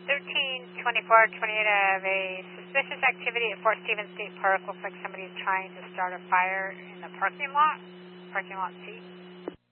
132428, I have a suspicious activity at Fort Stevens State Park. Looks like somebody's trying to start a fire in the parking lot C.